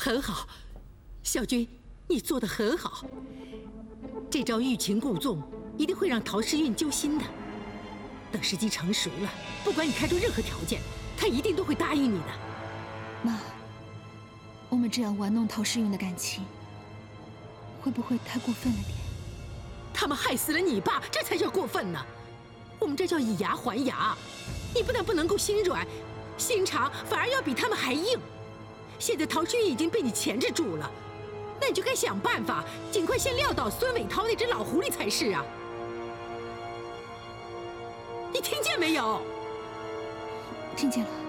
很好，小军，你做得很好。这招欲擒故纵一定会让陶诗韵揪心的。等时机成熟了，不管你开出任何条件，她一定都会答应你的。 妈，我们这样玩弄陶诗韵的感情，会不会太过分了点？ 他们害死了你爸，这才叫过分呢。我们这叫以牙还牙。你不但不能够心软，心肠反而要比他们还硬。现在陶诗韵已经被你钳制住了，那你就该想办法，尽快先撂倒孙伟涛那只老狐狸才是啊！你听见没有？ 听见了。